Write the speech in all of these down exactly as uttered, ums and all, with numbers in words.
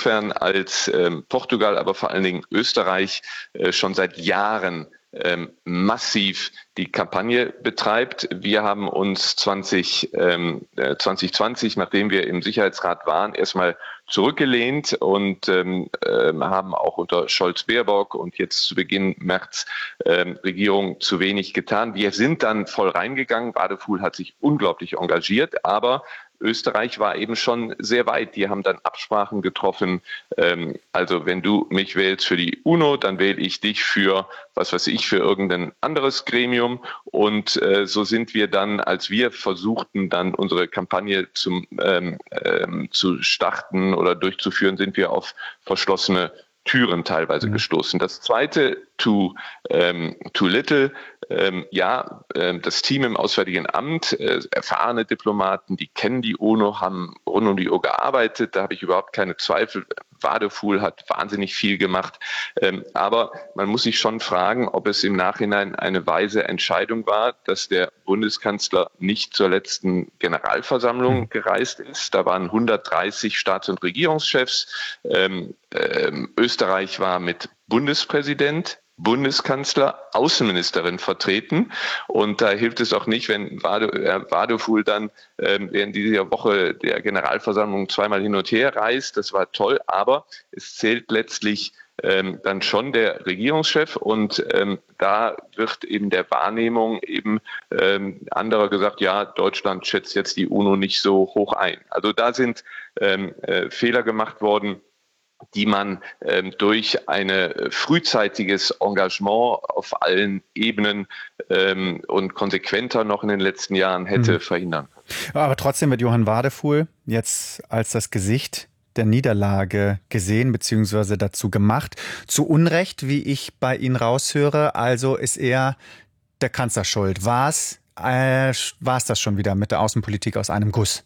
insofern, als ähm, Portugal, aber vor allen Dingen Österreich äh, schon seit Jahren ähm, massiv die Kampagne betreibt. Wir haben uns zwanzig, ähm, zwanzig zwanzig, nachdem wir im Sicherheitsrat waren, erstmal zurückgelehnt und ähm, äh, haben auch unter Scholz-Baerbock und jetzt zu Beginn März ähm, Regierung zu wenig getan. Wir sind dann voll reingegangen. Wadephul hat sich unglaublich engagiert, aber Österreich war eben schon sehr weit. Die haben dann Absprachen getroffen. Ähm, also wenn du mich wählst für die UNO, dann wähle ich dich für, was weiß ich, für irgendein anderes Gremium. Und äh, so sind wir dann, als wir versuchten, dann unsere Kampagne zum, ähm, ähm, zu starten oder durchzuführen, sind wir auf verschlossene Türen teilweise mhm. gestoßen. Das zweite, too, ähm, too little, ähm, ja, äh, das Team im Auswärtigen Amt, äh, erfahrene Diplomaten, die kennen die UNO, haben rund um die Uhr gearbeitet, da habe ich überhaupt keine Zweifel. Wadephul hat wahnsinnig viel gemacht, ähm, aber man muss sich schon fragen, ob es im Nachhinein eine weise Entscheidung war, dass der Bundeskanzler nicht zur letzten Generalversammlung mhm. gereist ist. Da waren hundertdreißig Staats- und Regierungschefs. Ähm, ähm, Österreich war mit Bundespräsident, Bundeskanzler, Außenministerin vertreten. Und da hilft es auch nicht, wenn Wadephul dann ähm, während dieser Woche der Generalversammlung zweimal hin und her reist. Das war toll, aber es zählt letztlich ähm, dann schon der Regierungschef. Und ähm, da wird eben der Wahrnehmung eben ähm, anderer gesagt, ja, Deutschland schätzt jetzt die UNO nicht so hoch ein. Also da sind ähm, äh, Fehler gemacht worden, die man ähm, durch ein frühzeitiges Engagement auf allen Ebenen ähm, und konsequenter noch in den letzten Jahren hätte mhm. verhindern können. Aber trotzdem wird Johann Wadephul jetzt als das Gesicht der Niederlage gesehen bzw. dazu gemacht. Zu Unrecht, wie ich bei Ihnen raushöre, also ist er der Kanzler schuld. War es äh, war es das schon wieder mit der Außenpolitik aus einem Guss?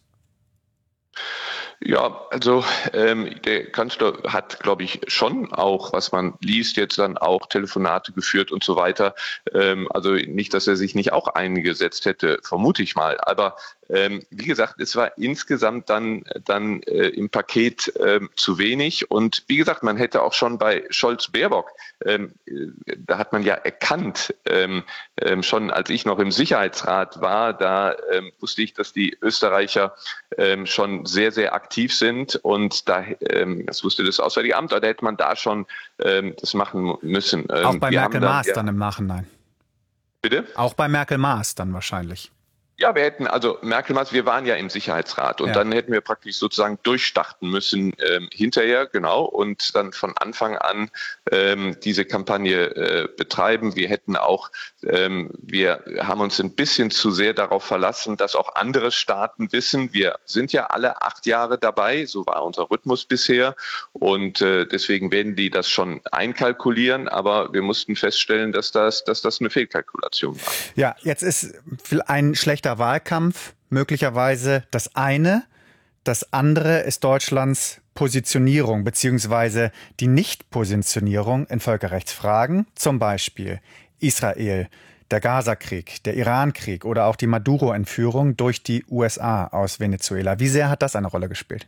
Ja, also ähm, der Kanzler hat, glaube ich, schon auch, was man liest, jetzt dann auch Telefonate geführt und so weiter. Ähm, also nicht, dass er sich nicht auch eingesetzt hätte, vermute ich mal. Aber ähm, wie gesagt, es war insgesamt dann dann äh, im Paket ähm, zu wenig. Und wie gesagt, man hätte auch schon bei Scholz-Baerbock, ähm, da hat man ja erkannt, ähm, ähm, schon als ich noch im Sicherheitsrat war, da ähm, wusste ich, dass die Österreicher ähm, schon sehr, sehr aktiv sind. Und da, ähm, das wusste das Auswärtige Amt, da hätte man da schon ähm, das machen müssen. Ähm, auch bei Merkel-Maas dann, ja, dann im Nachhinein. Bitte? Auch bei Merkel-Maas dann wahrscheinlich. Ja, wir hätten, also Merkel-Maas, wir waren ja im Sicherheitsrat und ja. dann hätten wir praktisch sozusagen durchstarten müssen ähm, hinterher, genau, und dann von Anfang an ähm, diese Kampagne äh, betreiben. Wir hätten auch, ähm, wir haben uns ein bisschen zu sehr darauf verlassen, dass auch andere Staaten wissen, wir sind ja alle acht Jahre dabei, so war unser Rhythmus bisher und äh, deswegen werden die das schon einkalkulieren, aber wir mussten feststellen, dass das, dass das eine Fehlkalkulation war. Ja, jetzt ist ein schlechter Wahlkampf möglicherweise das eine. Das andere ist Deutschlands Positionierung beziehungsweise die Nichtpositionierung in Völkerrechtsfragen, zum Beispiel Israel, der Gaza-Krieg, der Iran-Krieg oder auch die Maduro-Entführung durch die U S A aus Venezuela. Wie sehr hat das eine Rolle gespielt?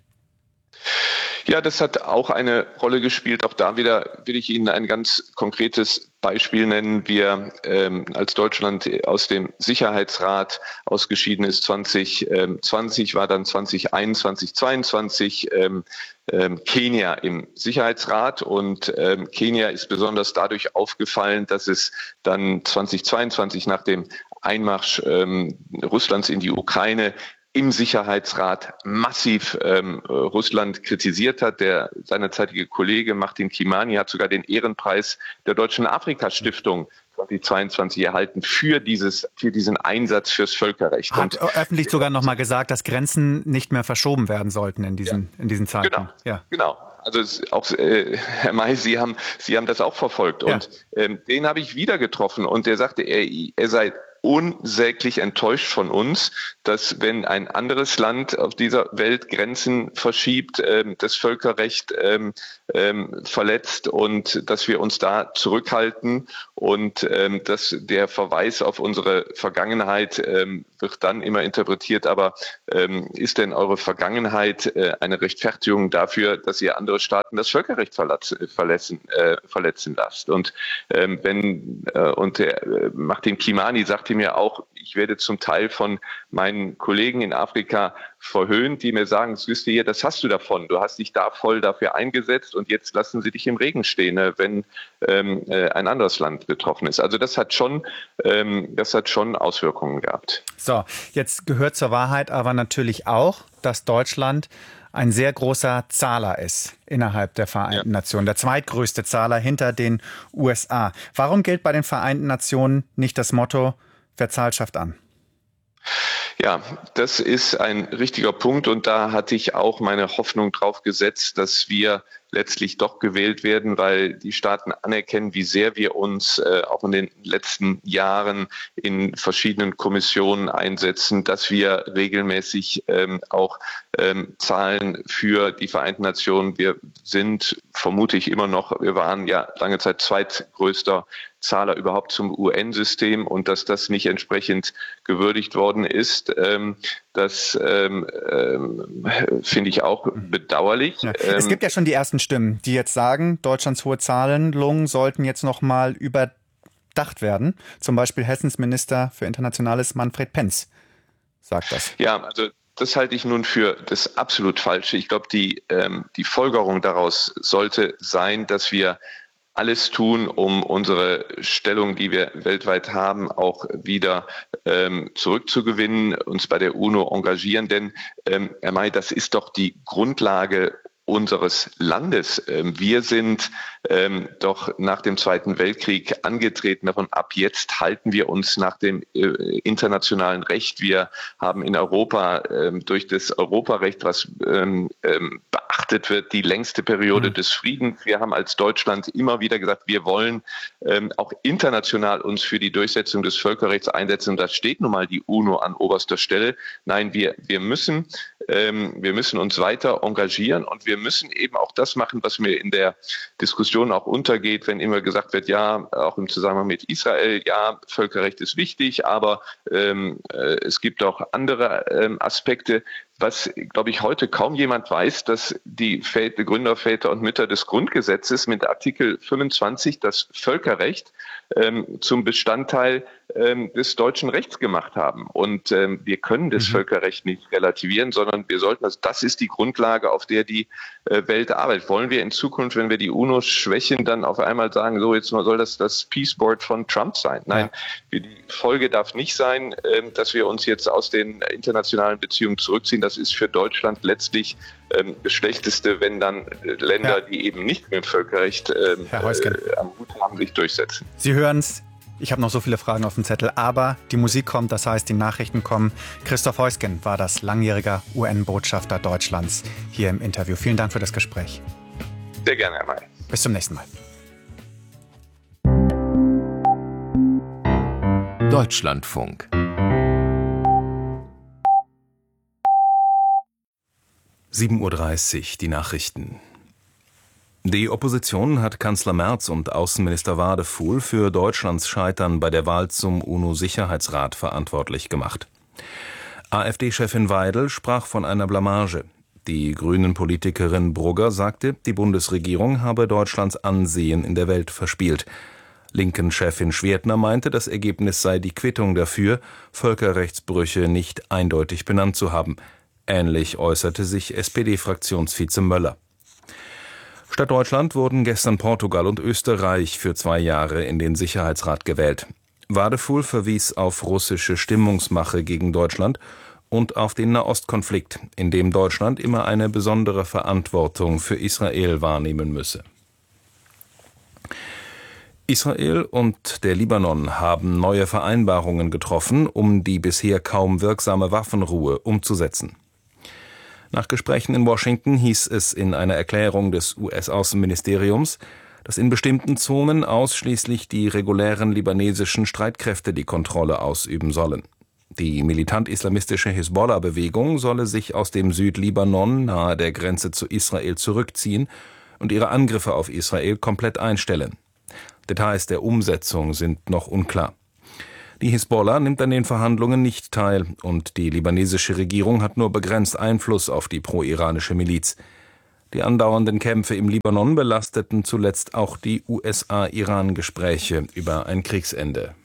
Ja, das hat auch eine Rolle gespielt. Auch da wieder will ich Ihnen ein ganz konkretes Beispiel nennen. Wir, ähm, als Deutschland aus dem Sicherheitsrat ausgeschieden ist zwanzig zwanzig, war dann zwanzig einundzwanzig, zweiundzwanzig ähm, ähm, Kenia im Sicherheitsrat. Und ähm, Kenia ist besonders dadurch aufgefallen, dass es dann zwanzig zweiundzwanzig nach dem Einmarsch ähm, Russlands in die Ukraine im Sicherheitsrat massiv ähm, Russland kritisiert hat. Der seinerzeitige Kollege Martin Kimani hat sogar den Ehrenpreis der Deutschen Afrika-Stiftung zweitausendzweiundzwanzig erhalten für dieses, für diesen Einsatz fürs Völkerrecht. Hat und öffentlich sogar noch mal gesagt, dass Grenzen nicht mehr verschoben werden sollten in diesen, ja. in diesen Zeiten. Genau, ja. genau. Also es, auch äh, Herr May, Sie haben, Sie haben das auch verfolgt. Ja. Und ähm, den habe ich wieder getroffen und der sagte, er, er sei unsäglich enttäuscht von uns, dass wenn ein anderes Land auf dieser Welt Grenzen verschiebt, ähm, das Völkerrecht ähm, ähm, verletzt und dass wir uns da zurückhalten und ähm, dass der Verweis auf unsere Vergangenheit ähm, wird dann immer interpretiert, aber ähm, ist denn eure Vergangenheit äh, eine Rechtfertigung dafür, dass ihr andere Staaten das Völkerrecht verletz, verletzen, äh, verletzen lasst? Und ähm, wenn äh, und der äh, Martin Kimani sagte mir auch, ich werde zum Teil von meinen Kollegen in Afrika verhöhnt, die mir sagen, wisst ihr, das hast du davon, du hast dich da voll dafür eingesetzt und jetzt lassen sie dich im Regen stehen, wenn ähm, äh, ein anderes Land betroffen ist. Also das hat schon, ähm, das hat schon Auswirkungen gehabt. So, jetzt gehört zur Wahrheit aber natürlich auch, dass Deutschland ein sehr großer Zahler ist innerhalb der Vereinten ja. Nationen, der zweitgrößte Zahler hinter den U S A. Warum gilt bei den Vereinten Nationen nicht das Motto, wer zahlt, schafft an? Ja, das ist ein richtiger Punkt und da hatte ich auch meine Hoffnung drauf gesetzt, dass wir letztlich doch gewählt werden, weil die Staaten anerkennen, wie sehr wir uns äh, auch in den letzten Jahren in verschiedenen Kommissionen einsetzen, dass wir regelmäßig ähm, auch ähm, zahlen für die Vereinten Nationen. Wir sind, vermute ich immer noch, wir waren ja lange Zeit zweitgrößter Zahler überhaupt zum U N-System und dass das nicht entsprechend gewürdigt worden ist, ähm, das ähm, ähm, finde ich auch bedauerlich. Ja. Es gibt ja schon die ersten Stimmen, die jetzt sagen, Deutschlands hohe Zahlungen sollten jetzt noch mal überdacht werden. Zum Beispiel Hessens Minister für Internationales Manfred Pentz sagt das. Ja, also das halte ich nun für das absolut Falsche. Ich glaube, die, ähm, die Folgerung daraus sollte sein, dass wir alles tun, um unsere Stellung, die wir weltweit haben, auch wieder ähm, zurückzugewinnen, uns bei der UNO engagieren. Denn, ähm, Herr May, das ist doch die Grundlage unseres Landes. Wir sind ähm, doch nach dem Zweiten Weltkrieg angetreten davon, ab jetzt halten wir uns nach dem äh, internationalen Recht. Wir haben in Europa ähm, durch das Europarecht, was ähm, ähm, beachtet wird, die längste Periode mhm. des Friedens. Wir haben als Deutschland immer wieder gesagt, wir wollen ähm, auch international uns für die Durchsetzung des Völkerrechts einsetzen. Und da steht nun mal die UNO an oberster Stelle. Nein, wir, wir müssen ähm, wir müssen uns weiter engagieren und wir Wir müssen eben auch das machen, was mir in der Diskussion auch untergeht, wenn immer gesagt wird, ja, auch im Zusammenhang mit Israel, ja, Völkerrecht ist wichtig, aber ähm, äh, es gibt auch andere ähm, Aspekte. Was, glaube ich, heute kaum jemand weiß, dass die Väter, Gründerväter und Mütter des Grundgesetzes mit Artikel fünfundzwanzig das Völkerrecht ähm, zum Bestandteil ähm, des deutschen Rechts gemacht haben. Und ähm, wir können das mhm. Völkerrecht nicht relativieren, sondern wir sollten, also das ist die Grundlage, auf der die äh, Welt arbeitet. Wollen wir in Zukunft, wenn wir die UNO schwächen, dann auf einmal sagen, so jetzt soll das das Peace Board von Trump sein? Nein, ja. die Folge darf nicht sein, äh, dass wir uns jetzt aus den internationalen Beziehungen zurückziehen. Das ist für Deutschland letztlich ähm, das Schlechteste, wenn dann äh, Länder, ja. die eben nicht mit dem Völkerrecht ähm, äh, am Hut haben, sich durchsetzen. Sie hören es. Ich habe noch so viele Fragen auf dem Zettel, aber die Musik kommt, das heißt, die Nachrichten kommen. Christoph Heusgen war das langjähriger U N-Botschafter Deutschlands hier im Interview. Vielen Dank für das Gespräch. Sehr gerne, Herr May. Bis zum nächsten Mal. Deutschlandfunk. sieben Uhr dreißig, die Nachrichten. Die Opposition hat Kanzler Merz und Außenminister Wadefuhl für Deutschlands Scheitern bei der Wahl zum UNO-Sicherheitsrat verantwortlich gemacht. AfD-Chefin Weidel sprach von einer Blamage. Die Grünen-Politikerin Brugger sagte, die Bundesregierung habe Deutschlands Ansehen in der Welt verspielt. Linken-Chefin Schwertner meinte, das Ergebnis sei die Quittung dafür, Völkerrechtsbrüche nicht eindeutig benannt zu haben. Ähnlich äußerte sich S P D-Fraktionsvize Möller. Statt Deutschland wurden gestern Portugal und Österreich für zwei Jahre in den Sicherheitsrat gewählt. Wadefuhl verwies auf russische Stimmungsmache gegen Deutschland und auf den Nahostkonflikt, in dem Deutschland immer eine besondere Verantwortung für Israel wahrnehmen müsse. Israel und der Libanon haben neue Vereinbarungen getroffen, um die bisher kaum wirksame Waffenruhe umzusetzen. Nach Gesprächen in Washington hieß es in einer Erklärung des U S-Außenministeriums, dass in bestimmten Zonen ausschließlich die regulären libanesischen Streitkräfte die Kontrolle ausüben sollen. Die militant-islamistische Hisbollah-Bewegung solle sich aus dem Südlibanon nahe der Grenze zu Israel zurückziehen und ihre Angriffe auf Israel komplett einstellen. Details der Umsetzung sind noch unklar. Die Hisbollah nimmt an den Verhandlungen nicht teil und die libanesische Regierung hat nur begrenzt Einfluss auf die pro-iranische Miliz. Die andauernden Kämpfe im Libanon belasteten zuletzt auch die U S A-Iran-Gespräche über ein Kriegsende.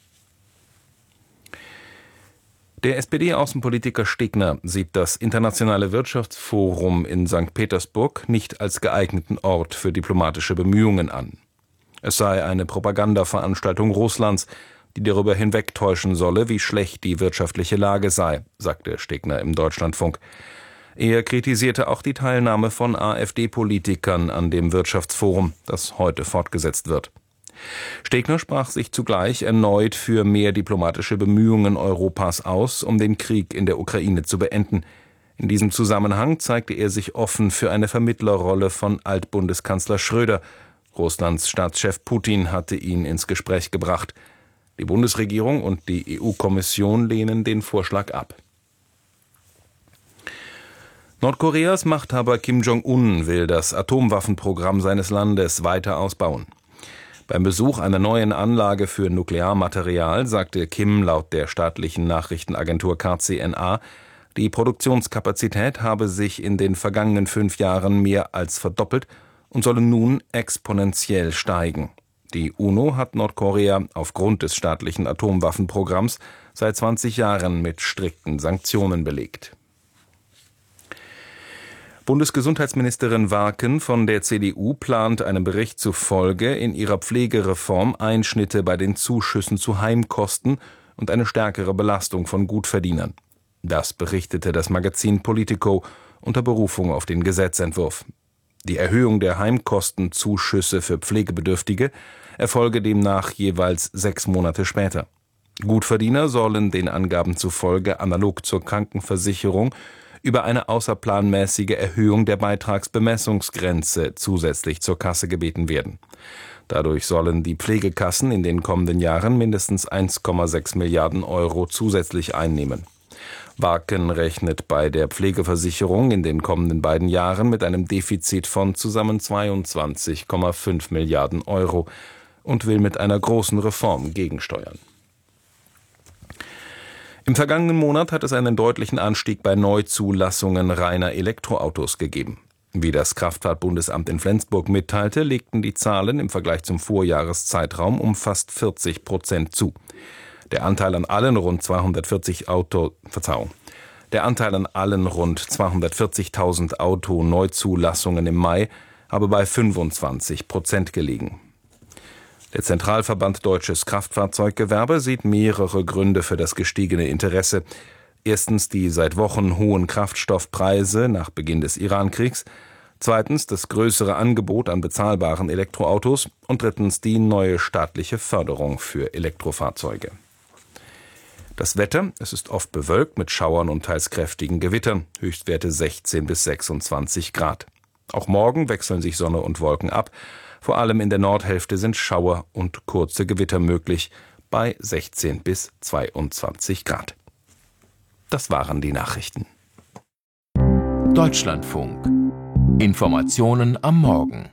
Der S P D-Außenpolitiker Stegner sieht das Internationale Wirtschaftsforum in Sankt Petersburg nicht als geeigneten Ort für diplomatische Bemühungen an. Es sei eine Propagandaveranstaltung Russlands, die darüber hinwegtäuschen solle, wie schlecht die wirtschaftliche Lage sei, sagte Stegner im Deutschlandfunk. Er kritisierte auch die Teilnahme von AfD-Politikern an dem Wirtschaftsforum, das heute fortgesetzt wird. Stegner sprach sich zugleich erneut für mehr diplomatische Bemühungen Europas aus, um den Krieg in der Ukraine zu beenden. In diesem Zusammenhang zeigte er sich offen für eine Vermittlerrolle von Altbundeskanzler Schröder. Russlands Staatschef Putin hatte ihn ins Gespräch gebracht. Die Bundesregierung und die E U-Kommission lehnen den Vorschlag ab. Nordkoreas Machthaber Kim Jong-un will das Atomwaffenprogramm seines Landes weiter ausbauen. Beim Besuch einer neuen Anlage für Nuklearmaterial sagte Kim laut der staatlichen Nachrichtenagentur K C N A, die Produktionskapazität habe sich in den vergangenen fünf Jahren mehr als verdoppelt und solle nun exponentiell steigen. Die UNO hat Nordkorea aufgrund des staatlichen Atomwaffenprogramms seit zwanzig Jahren mit strikten Sanktionen belegt. Bundesgesundheitsministerin Warken von der C D U plant einem Bericht zufolge in ihrer Pflegereform Einschnitte bei den Zuschüssen zu Heimkosten und eine stärkere Belastung von Gutverdienern. Das berichtete das Magazin Politico unter Berufung auf den Gesetzentwurf. Die Erhöhung der Heimkostenzuschüsse für Pflegebedürftige erfolge demnach jeweils sechs Monate später. Gutverdiener sollen den Angaben zufolge analog zur Krankenversicherung über eine außerplanmäßige Erhöhung der Beitragsbemessungsgrenze zusätzlich zur Kasse gebeten werden. Dadurch sollen die Pflegekassen in den kommenden Jahren mindestens eins Komma sechs Milliarden Euro zusätzlich einnehmen. Warken rechnet bei der Pflegeversicherung in den kommenden beiden Jahren mit einem Defizit von zusammen zweiundzwanzig Komma fünf Milliarden Euro und will mit einer großen Reform gegensteuern. Im vergangenen Monat hat es einen deutlichen Anstieg bei Neuzulassungen reiner Elektroautos gegeben. Wie das Kraftfahrtbundesamt in Flensburg mitteilte, legten die Zahlen im Vergleich zum Vorjahreszeitraum um fast vierzig Prozent zu. Der Anteil an allen rund zweihundertvierzig Auto, Verzeihung, der Anteil an allen rund zweihundertvierzigtausend Auto-Neuzulassungen im Mai habe bei fünfundzwanzig Prozent gelegen. Der Zentralverband Deutsches Kraftfahrzeuggewerbe sieht mehrere Gründe für das gestiegene Interesse. Erstens die seit Wochen hohen Kraftstoffpreise nach Beginn des Irankriegs, zweitens das größere Angebot an bezahlbaren Elektroautos und drittens die neue staatliche Förderung für Elektrofahrzeuge. Das Wetter, es ist oft bewölkt mit Schauern und teils kräftigen Gewittern, Höchstwerte sechzehn bis sechsundzwanzig Grad. Auch morgen wechseln sich Sonne und Wolken ab. Vor allem in der Nordhälfte sind Schauer und kurze Gewitter möglich bei sechzehn bis zweiundzwanzig Grad. Das waren die Nachrichten. Deutschlandfunk. Informationen am Morgen.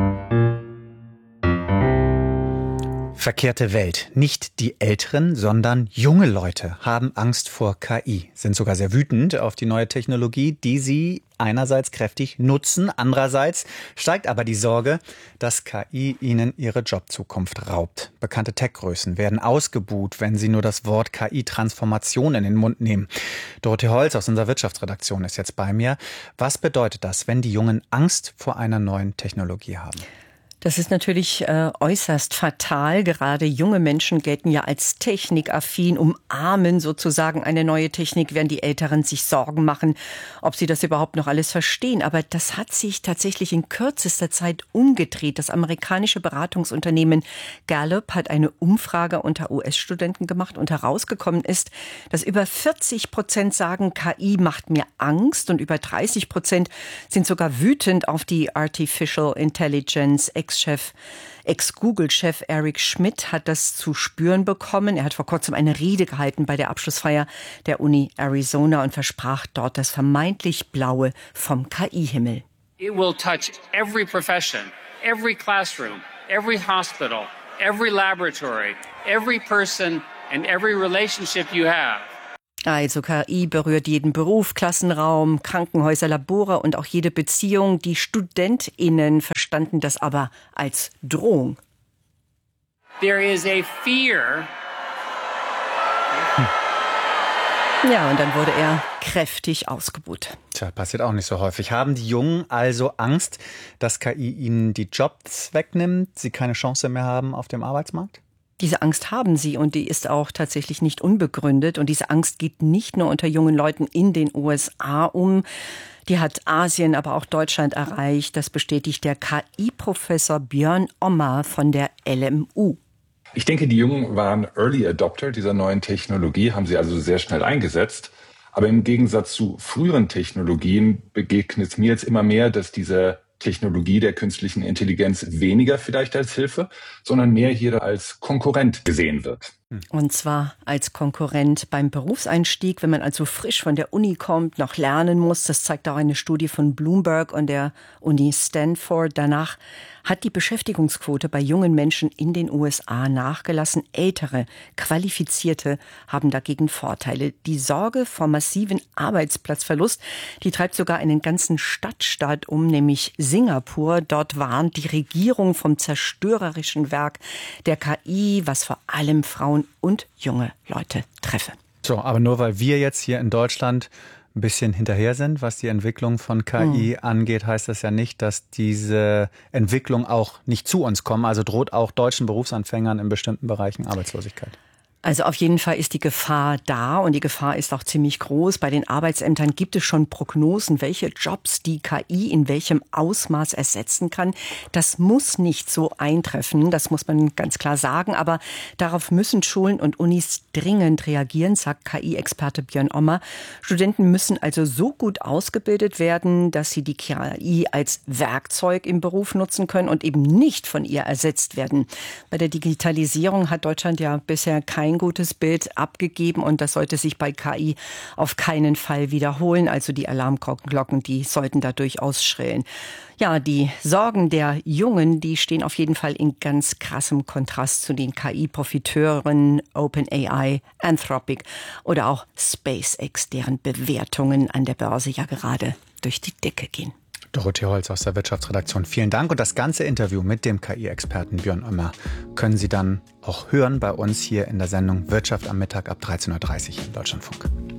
Verkehrte Welt. Nicht die Älteren, sondern junge Leute haben Angst vor K I, sind sogar sehr wütend auf die neue Technologie, die sie einerseits kräftig nutzen, andererseits steigt aber die Sorge, dass K I ihnen ihre Jobzukunft raubt. Bekannte Tech-Größen werden ausgebuht, wenn sie nur das Wort K I-Transformation in den Mund nehmen. Dorothee Holz aus unserer Wirtschaftsredaktion ist jetzt bei mir. Was bedeutet das, wenn die Jungen Angst vor einer neuen Technologie haben? Das ist natürlich äh, äußerst fatal. Gerade junge Menschen gelten ja als technikaffin, umarmen sozusagen eine neue Technik, während die Älteren sich Sorgen machen, ob sie das überhaupt noch alles verstehen. Aber das hat sich tatsächlich in kürzester Zeit umgedreht. Das amerikanische Beratungsunternehmen Gallup hat eine Umfrage unter U S-Studenten gemacht und herausgekommen ist, dass über vierzig Prozent sagen, K I macht mir Angst und über dreißig Prozent sind sogar wütend auf die Artificial Intelligence Ex-Chef, Ex-Google-Chef Eric Schmidt hat das zu spüren bekommen. Er hat vor kurzem eine Rede gehalten bei der Abschlussfeier der Uni Arizona und versprach dort das vermeintlich Blaue vom K I-Himmel. It will touch every profession, every classroom, every hospital, every laboratory, every person and every relationship you have. Also K I berührt jeden Beruf, Klassenraum, Krankenhäuser, Labore und auch jede Beziehung. Die StudentInnen verstanden das aber als Drohung. There is a fear. Ja, und dann wurde er kräftig ausgebuht. Tja, passiert auch nicht so häufig. Haben die Jungen also Angst, dass K I ihnen die Jobs wegnimmt, sie keine Chance mehr haben auf dem Arbeitsmarkt? Diese Angst haben sie und die ist auch tatsächlich nicht unbegründet. Und diese Angst geht nicht nur unter jungen Leuten in den U S A um. Die hat Asien, aber auch Deutschland erreicht. Das bestätigt der K I-Professor Björn Ommer von der L M U. Ich denke, die Jungen waren Early Adopter dieser neuen Technologie, haben sie also sehr schnell eingesetzt. Aber im Gegensatz zu früheren Technologien begegnet es mir jetzt immer mehr, dass diese Technologie der künstlichen Intelligenz weniger vielleicht als Hilfe, sondern mehr hier als Konkurrent gesehen wird. Und zwar als Konkurrent beim Berufseinstieg, wenn man also frisch von der Uni kommt, noch lernen muss. Das zeigt auch eine Studie von Bloomberg und der Uni Stanford. Danach hat die Beschäftigungsquote bei jungen Menschen in den U S A nachgelassen. Ältere, Qualifizierte haben dagegen Vorteile. Die Sorge vor massiven Arbeitsplatzverlust, die treibt sogar einen ganzen Stadtstaat um, nämlich Singapur. Dort warnt die Regierung vom zerstörerischen Werk der K I, was vor allem Frauen und junge Leute treffe. So, aber nur weil wir jetzt hier in Deutschland ein bisschen hinterher sind, was die Entwicklung von K I hm. angeht, heißt das ja nicht, dass diese Entwicklung auch nicht zu uns kommt. Also droht auch deutschen Berufsanfängern in bestimmten Bereichen Arbeitslosigkeit. Also auf jeden Fall ist die Gefahr da und die Gefahr ist auch ziemlich groß. Bei den Arbeitsämtern gibt es schon Prognosen, welche Jobs die K I in welchem Ausmaß ersetzen kann. Das muss nicht so eintreffen, das muss man ganz klar sagen. Aber darauf müssen Schulen und Unis dringend reagieren, sagt K I-Experte Björn Ommer. Studenten müssen also so gut ausgebildet werden, dass sie die K I als Werkzeug im Beruf nutzen können und eben nicht von ihr ersetzt werden. Bei der Digitalisierung hat Deutschland ja bisher kein gutes Bild abgegeben und das sollte sich bei K I auf keinen Fall wiederholen. Also die Alarmglocken, die sollten da durchaus schrillen. Ja, die Sorgen der Jungen, die stehen auf jeden Fall in ganz krassem Kontrast zu den K I-Profiteuren OpenAI, Anthropic oder auch SpaceX, deren Bewertungen an der Börse ja gerade durch die Decke gehen. Dorothee Holz aus der Wirtschaftsredaktion, vielen Dank. Und das ganze Interview mit dem K I-Experten Björn Ommer können Sie dann auch hören bei uns hier in der Sendung Wirtschaft am Mittag ab dreizehn Uhr dreißig im Deutschlandfunk.